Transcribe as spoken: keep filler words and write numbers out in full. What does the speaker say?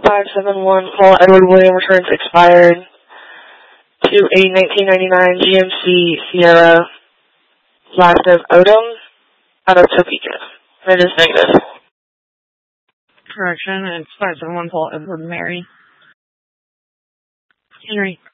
five seven one, Paul Edward William returns expired to a nineteen ninety-nine G M C Sierra, last of Odom, out of Topeka. That is negative. Correction, it's five seven one Paul Edward Mary. Henry.